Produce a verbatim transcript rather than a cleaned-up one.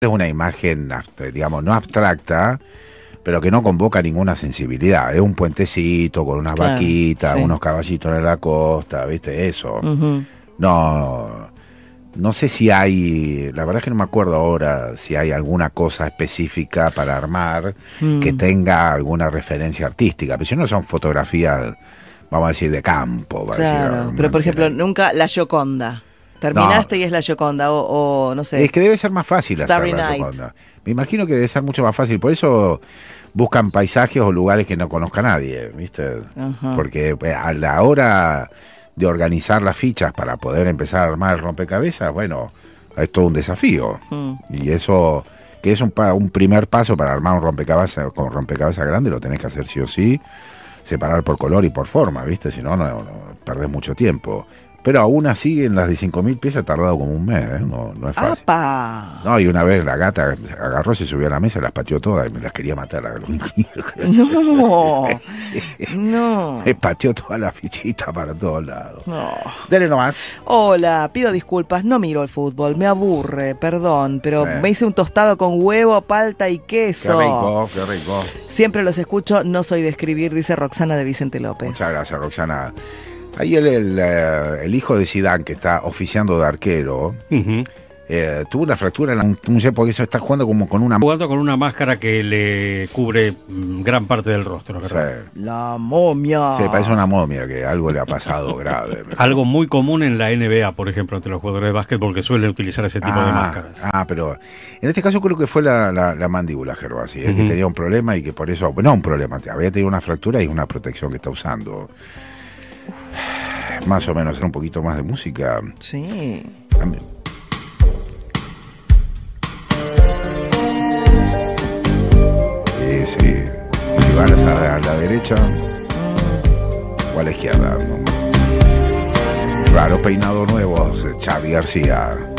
Es una imagen, digamos, no abstracta, pero que no convoca ninguna sensibilidad. Es un puentecito con unas claro, vaquitas, sí. unos caballitos en la costa, ¿viste? Eso. Uh-huh. No, no sé si hay, la verdad es que no me acuerdo ahora si hay alguna cosa específica para armar mm. que tenga alguna referencia artística. Pero si no son fotografías, vamos a decir, de campo. Claro, decir, pero por ejemplo, nunca la Gioconda. Terminaste no. y es la Gioconda, o, o no sé. Es que debe ser más fácil Starry hacer la Night. Gioconda. Me imagino que debe ser mucho más fácil. Por eso buscan paisajes o lugares que no conozca nadie, ¿viste? Uh-huh. Porque a la hora de organizar las fichas para poder empezar a armar el rompecabezas, bueno, es todo un desafío. Uh-huh. Y eso, que es un, pa- un primer paso para armar un rompecabezas, con rompecabezas grande, lo tenés que hacer sí o sí, separar por color y por forma, ¿viste? Si no, no, no perdés mucho tiempo. Pero aún así, en las de cinco mil piezas ha tardado como un mes, ¿eh? No, no es fácil. ¡Apa! No, y una vez la gata agarró, se subió a la mesa, las pateó todas y me las quería matar. No, no. Me pateó toda la fichita para todos lados. No. Dale nomás. Hola, pido disculpas, no miro el fútbol, me aburre, perdón, pero sí. me hice un tostado con huevo, palta y queso. Qué rico, qué rico. Siempre los escucho, no soy de escribir, dice Roxana de Vicente López. Muchas gracias, Roxana. Ahí el, el, el hijo de Zidane, que está oficiando de arquero, uh-huh. eh, tuvo una fractura en la muñeca porque eso está jugando como con una... Jugando con una máscara que le cubre gran parte del rostro, ¿verdad? Sí. La momia. Sí, parece una momia, que algo le ha pasado grave. Algo muy común en la N B A, por ejemplo, entre los jugadores de básquetbol que suelen utilizar ese tipo ah, de máscaras. Ah, pero en este caso creo que fue la, la, la mandíbula, Gervasi, uh-huh. que tenía un problema y que por eso... No un problema, había tenido una fractura y una protección que está usando. Más o menos, un poquito más de música. Sí. También. Sí, sí. Si vas a la, a la derecha o a la izquierda. Raro peinado nuevo, Xavi García.